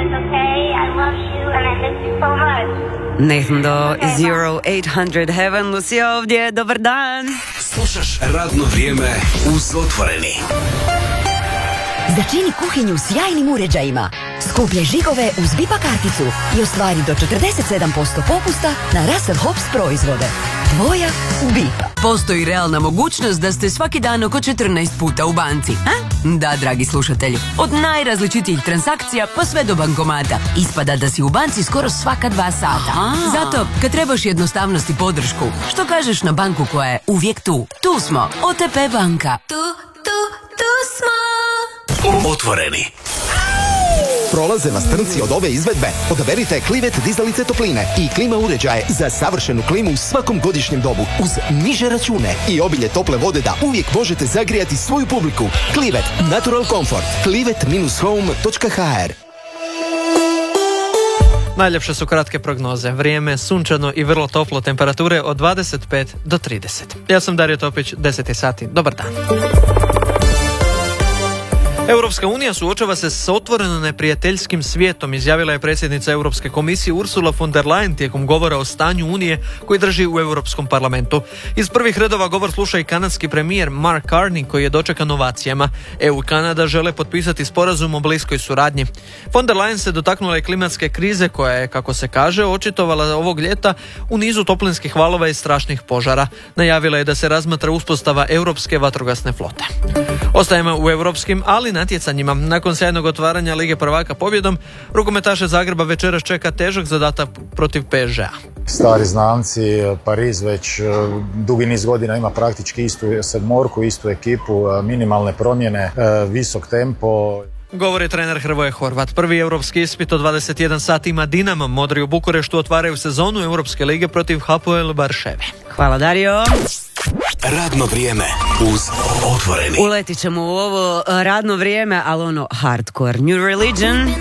Nathan Do, 0800 Heaven, Lucy ovdje, dobar dan. Slušaš Radno vrijeme uz Otvoreni. Začini kuhinju sjajnim uređajima. Skupljaj žigove uz Bipa karticu i ostvari do 47% popusta na Russell Hobbs proizvode. Tvoja Bipa. Postoji realna mogućnost da ste svaki dan oko 14 puta u banci. Da, dragi slušatelji, od najrazličitijih transakcija pa sve do bankomata. Ispada da si u banci skoro svaka 2 sata. Zato, kad trebaš jednostavnost i podršku, što kažeš na banku koja je uvijek tu? Tu smo, OTP banka. Tu smo. Otvoreni. Prolaze vas trnci od ove izvedbe? Odaberite Klivet dizalice topline i klima uređaje za savršenu klimu u svakom godišnjem dobu uz niže račune i obilje tople vode da uvijek možete zagrijati svoju publiku. Klivet, natural comfort. klivet-home.hr. Najljepše su kratke prognoze. Vrijeme sunčano i vrlo toplo, temperature od 25 do 30. Ja sam Dario Topić, 10 sati. Dobar dan. Europska unija suočava se s otvoreno neprijateljskim svijetom, izjavila je predsjednica Europske komisije Ursula von der Leyen tijekom govora o stanju Unije koji drži u Europskom parlamentu. Iz prvih redova govor sluša i kanadski premijer Mark Carney koji je dočekan ovacijama. EU i Kanada žele potpisati sporazum o bliskoj suradnji. Von der Leyen se dotaknula i klimatske krize koja je, kako se kaže, očitovala ovog ljeta u nizu toplinskih valova i strašnih požara. Najavila je da se razmatra uspostava europske vatrogasne flote. Ostajemo u europskim, ali natjecanjima. Nakon sjajnog otvaranja Lige prvaka pobjedom, rukometaše Zagreba večeras čeka težak zadatak protiv PSG-a. Stari znamci, Pariz već dugi niz godina ima praktički istu sedmorku, istu ekipu, minimalne promjene, visok tempo. Govori trener Hrvoje Horvat. Prvi europski ispit od 21 sat ima Dinamo. Modri u Bukureštu otvaraju sezonu Europske lige protiv Hapoel Barševe. Hvala, Dario. Radno vrijeme uz Otvoreni. Uletit ćemo u ovo radno vrijeme, ali ono hardcore. New Religion.